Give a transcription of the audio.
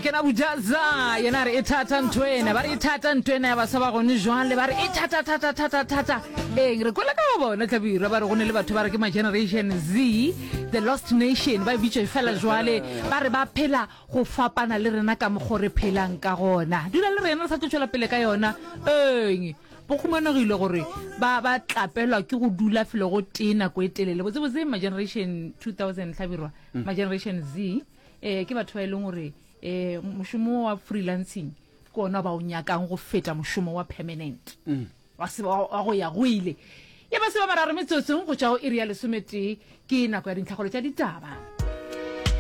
kena bujaza yena re ithata ntwena ba re ithata ntwena ya basa ba gone jwale ba re ithata re kola ka bona tlabira ba re gone le batho ba re ke ma generation Z, the lost nation ba bitse fela jwale ba re ba phela go fapana le rena ka mogore phelang ka gona dula le rena re sa tshwela pele ka yona bo khumanagile gore ba tlapelwa ke go dula felo go tena go etelele botse ma generation 2000 tlabirwa ma generation Z ke batho ba ileng gore moshomo wa freelancing kona ba o nyakang go feta moshomo wa permanent wa se wa go ya go ile ya ba se ba mararo metsotso go tšao area le somete ke nako ya dintlhagolo tša ditaba.